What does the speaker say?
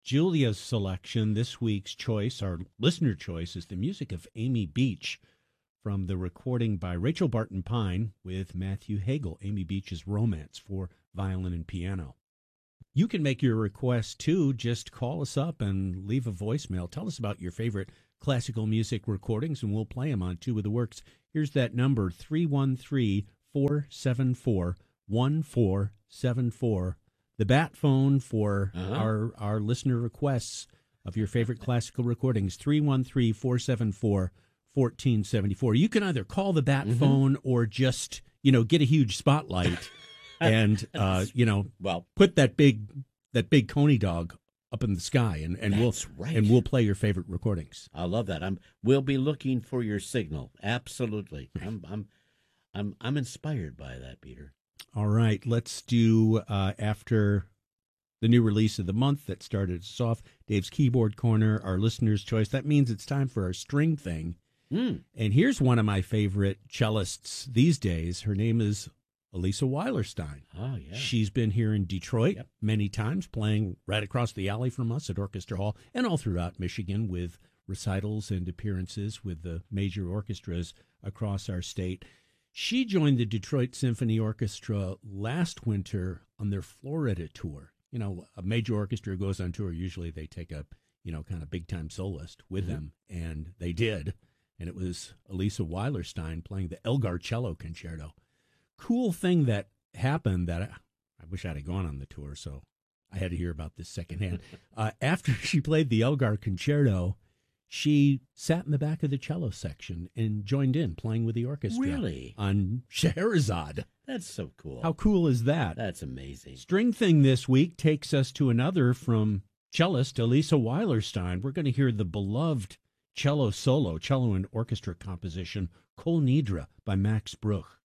Julia's selection, this week's choice, our listener choice, is the music of Amy Beach from the recording by Rachel Barton Pine with Matthew Hagel, Amy Beach's Romance for violin and piano. You can make your request, too. Just call us up and leave a voicemail. Tell us about your favorite classical music recordings, and we'll play them on Two of the Works. Here's that number, 313-474-1474. The bat phone for our listener requests of your favorite classical recordings, 313-474-1474. You can either call the bat phone or just, get a huge spotlight and, put that big coney dog up in the sky, and we'll play your favorite recordings. I love that. We'll be looking for your signal. Absolutely. I'm inspired by that, Peter. All right, let's do, after the new release of the month that started us off, Dave's Keyboard Corner, our listener's choice. That means it's time for our string thing. And here's one of my favorite cellists these days. Her name is Elisa Weilerstein. Oh, yeah. She's been here in Detroit many times, playing right across the alley from us at Orchestra Hall and all throughout Michigan with recitals and appearances with the major orchestras across our state. She joined the Detroit Symphony Orchestra last winter on their Florida tour. A major orchestra goes on tour. Usually they take a, kind of big-time soloist with them, and they did. And it was Elisa Weilerstein playing the Elgar Cello Concerto. Cool thing that happened that I wish I'd have gone on the tour, so I had to hear about this secondhand. After she played the Elgar Concerto, she sat in the back of the cello section and joined in playing with the orchestra. Really? On Scheherazade. That's so cool. How cool is that? That's amazing. String thing this week takes us to another from cellist Elisa Weilerstein. We're going to hear the beloved cello solo, cello and orchestra composition, Kol Nidra by Max Bruch.